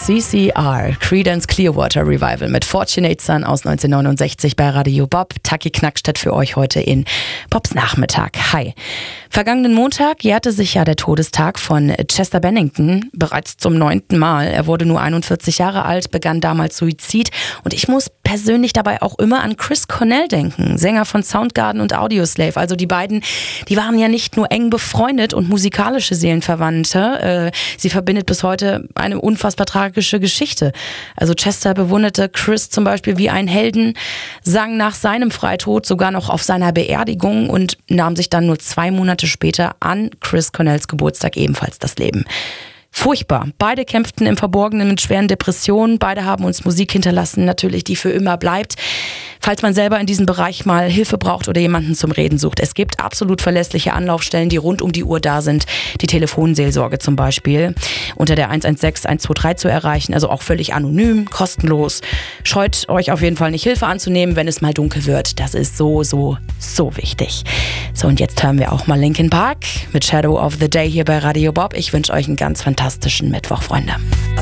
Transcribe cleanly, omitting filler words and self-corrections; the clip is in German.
CCR, Creedence Clearwater Revival mit Fortunate Son aus 1969 bei Radio Bob. Taki Knackstedt für euch heute in Bobs Nachmittag. Hi. Vergangenen Montag jährte sich ja der Todestag von Chester Bennington bereits zum 9. Mal. Er wurde nur 41 Jahre alt, begann damals Suizid und ich muss persönlich dabei auch immer an Chris Cornell denken, Sänger von Soundgarden und Audioslave. Also die beiden, die waren ja nicht nur eng befreundet und musikalische Seelenverwandte. Sie verbindet bis heute eine unfassbar tragische Geschichte. Also Chester bewunderte Chris zum Beispiel wie einen Helden, sang nach seinem Freitod sogar noch auf seiner Beerdigung und nahm sich dann nur 2 Monate später an Chris Cornells Geburtstag ebenfalls das Leben. Furchtbar. Beide kämpften im Verborgenen mit schweren Depressionen. Beide haben uns Musik hinterlassen, natürlich, die für immer bleibt. Falls man selber in diesem Bereich mal Hilfe braucht oder jemanden zum Reden sucht. Es gibt absolut verlässliche Anlaufstellen, die rund um die Uhr da sind. Die Telefonseelsorge zum Beispiel. Unter der 116 123 zu erreichen, also auch völlig anonym, kostenlos. Scheut euch auf jeden Fall nicht, Hilfe anzunehmen, wenn es mal dunkel wird. Das ist so wichtig. So, und jetzt hören wir auch mal Linkin Park mit Shadow of the Day hier bei Radio Bob. Ich wünsche euch einen ganz fantastischen Mittwoch, Freunde.